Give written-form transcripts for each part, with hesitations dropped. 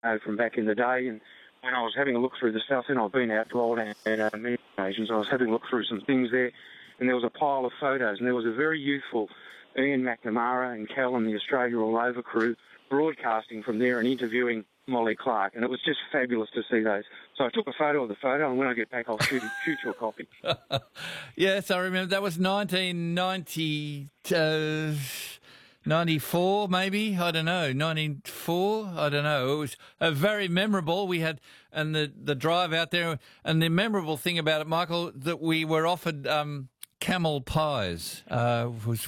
from back in the day. And when I was having a look through the stuff, and I've been out to Oldham on many occasions, I was having a look through some things there, and there was a pile of photos, and there was a very youthful Ian McNamara and Cal and the Australia All Over crew broadcasting from there and interviewing Molly Clark, and it was just fabulous to see those. So I took a photo of the photo, and when I get back, I'll shoot you a copy. Yes, I remember. That was 1990, 94, maybe? I don't know. 94? I don't know. It was very memorable. We had, and the drive out there, and the memorable thing about it, Michael, that we were offered camel pies, was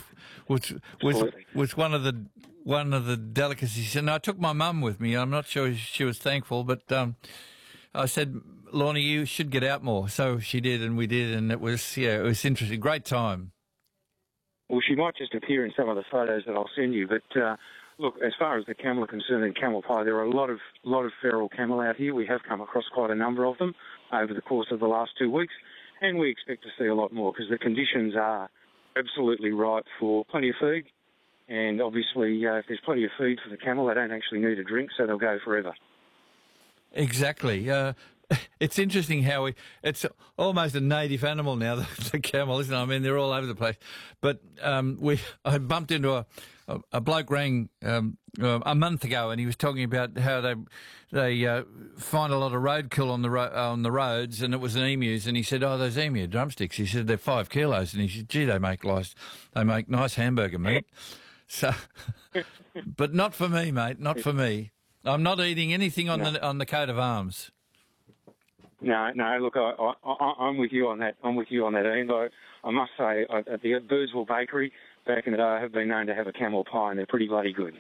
one of the delicacies. And I took my mum with me. I'm not sure she was thankful, but I said, Lorna, you should get out more. So she did, and we did, and it was interesting. Great time. Well, she might just appear in some of the photos that I'll send you. But look, as far as the camel are concerned and camel pie, there are a lot of feral camel out here. We have come across quite a number of them over the course of the last 2 weeks, and we expect to see a lot more because the conditions are absolutely right for plenty of feed. And obviously, if there's plenty of feed for the camel, they don't actually need a drink, so they'll go forever. Exactly. It's interesting how it's almost a native animal now, the camel, isn't it? I mean, they're all over the place. But I bumped into a bloke rang a month ago, and he was talking about how they find a lot of roadkill on the roads, and it was an emus, and he said, "Oh, those emu drumsticks." He said they're 5 kilos, and he said, "Gee, they make nice hamburger meat." So, but not for me, mate. Not for me. I'm not eating anything on the coat of arms. No. Look, I'm with you on that. Ian. I must say, at the Birdsville Bakery back in the day, I have been known to have a camel pie, and they're pretty bloody good.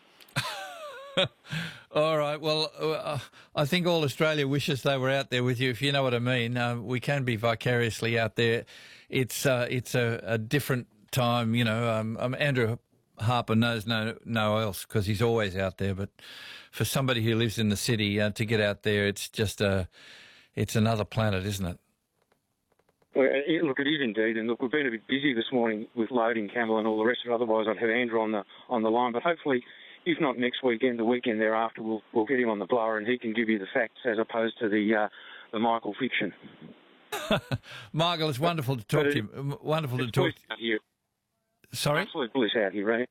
All right. Well, I think all Australia wishes they were out there with you, if you know what I mean. We can be vicariously out there. It's a different time, you know. Andrew Harper knows no else because he's always out there. But for somebody who lives in the city to get out there, it's just it's another planet, isn't it? Well, look, it is indeed. And look, we've been a bit busy this morning with loading camel and all the rest of it. Otherwise, I'd have Andrew on the line. But hopefully, if not next weekend, the weekend thereafter, we'll get him on the blower and he can give you the facts as opposed to the Michael fiction. Michael, it's wonderful to talk to you. Wonderful to talk to you. Here. Sorry? Absolute bliss out here, right?